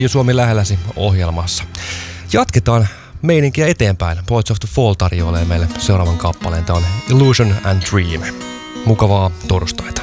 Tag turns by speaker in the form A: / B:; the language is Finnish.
A: ja Suomi lähelläsi ohjelmassa. Jatketaan meininkiä eteenpäin. Poets of the Fall tarjoilee meille seuraavan kappaleen. Tämä on Illusion and Dream. Mukavaa torstaita.